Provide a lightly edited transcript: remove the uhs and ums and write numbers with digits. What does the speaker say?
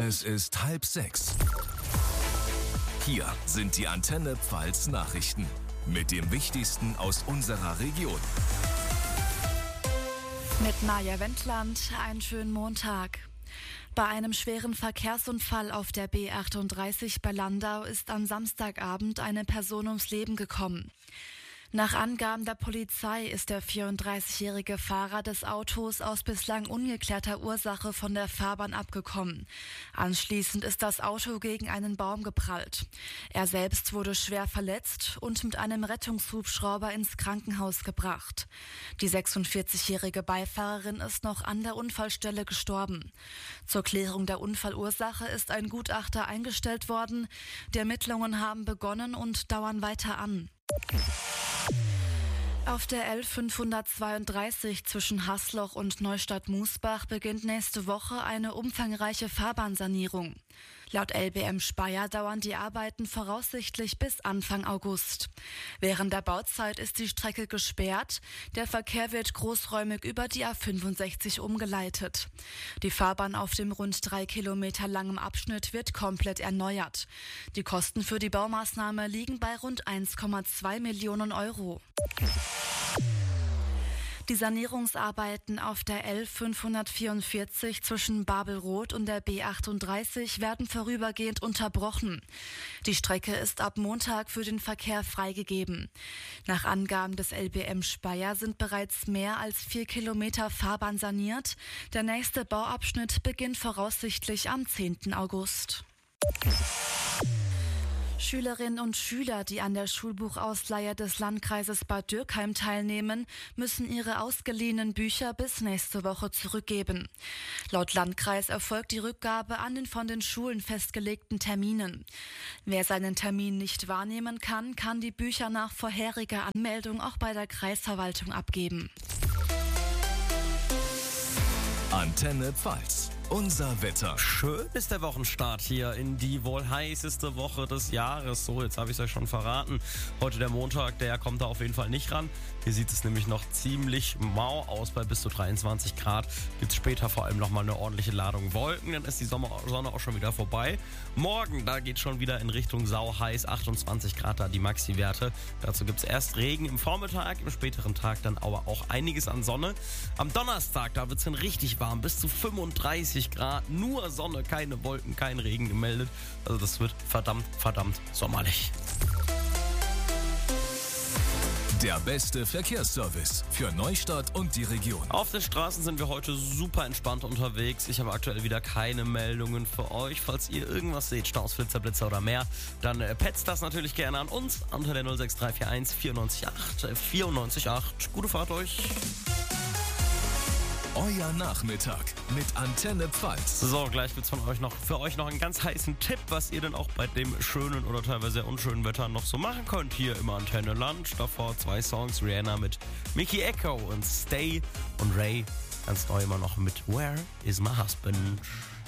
Es ist 5:30. Hier sind die Antenne Pfalz Nachrichten mit dem Wichtigsten aus unserer Region. Mit Maja Wendland, einen schönen Montag. Bei einem schweren Verkehrsunfall auf der B38 bei Landau ist am Samstagabend eine Person ums Leben gekommen. Nach Angaben der Polizei ist der 34-jährige Fahrer des Autos aus bislang ungeklärter Ursache von der Fahrbahn abgekommen. Anschließend ist das Auto gegen einen Baum geprallt. Er selbst wurde schwer verletzt und mit einem Rettungshubschrauber ins Krankenhaus gebracht. Die 46-jährige Beifahrerin ist noch an der Unfallstelle gestorben. Zur Klärung der Unfallursache ist ein Gutachter eingestellt worden. Die Ermittlungen haben begonnen und dauern weiter an. Auf der L532 zwischen Haßloch und Neustadt-Musbach beginnt nächste Woche eine umfangreiche Fahrbahnsanierung. Laut LBM Speyer dauern die Arbeiten voraussichtlich bis Anfang August. Während der Bauzeit ist die Strecke gesperrt. Der Verkehr wird großräumig über die A65 umgeleitet. Die Fahrbahn auf dem rund 3 Kilometer langen Abschnitt wird komplett erneuert. Die Kosten für die Baumaßnahme liegen bei rund 1,2 Millionen Euro. Die Sanierungsarbeiten auf der L544 zwischen Babelroth und der B38 werden vorübergehend unterbrochen. Die Strecke ist ab Montag für den Verkehr freigegeben. Nach Angaben des LBM Speyer sind bereits mehr als 4 Kilometer Fahrbahn saniert. Der nächste Bauabschnitt beginnt voraussichtlich am 10. August. Schülerinnen und Schüler, die an der Schulbuchausleihe des Landkreises Bad Dürkheim teilnehmen, müssen ihre ausgeliehenen Bücher bis nächste Woche zurückgeben. Laut Landkreis erfolgt die Rückgabe an den von den Schulen festgelegten Terminen. Wer seinen Termin nicht wahrnehmen kann, kann die Bücher nach vorheriger Anmeldung auch bei der Kreisverwaltung abgeben. Antenne Pfalz. Unser Wetter. Schön ist der Wochenstart hier in die wohl heißeste Woche des Jahres. So, jetzt habe ich es euch schon verraten. Heute der Montag, der kommt da auf jeden Fall nicht ran. Hier sieht es nämlich noch ziemlich mau aus. Bei bis zu 23 Grad gibt es später vor allem nochmal eine ordentliche Ladung Wolken. Dann ist die Sonne auch schon wieder vorbei. Morgen, da geht schon wieder in Richtung sauheiß. 28 Grad da die Maxi-Werte. Dazu gibt es erst Regen im Vormittag, im späteren Tag dann aber auch einiges an Sonne. Am Donnerstag, da wird es dann richtig warm. Bis zu 35 Grad, nur Sonne, keine Wolken, kein Regen gemeldet. Also das wird verdammt sommerlich. Der beste Verkehrsservice für Neustadt und die Region. Auf den Straßen sind wir heute super entspannt unterwegs. Ich habe aktuell wieder keine Meldungen für euch. Falls ihr irgendwas seht, Staus, Flitzer, Blitzer oder mehr, dann petzt das natürlich gerne an uns unter der 06341 94.8. Gute Fahrt euch. Euer Nachmittag mit Antenne Pfalz. So, gleich gibt's für euch noch einen ganz heißen Tipp, was ihr denn auch bei dem schönen oder teilweise sehr unschönen Wetter noch so machen könnt hier im Antenne Land. Davor 2 Songs, Rihanna mit Mickey Echo und Stay und Ray ganz neu immer noch mit Where is my husband?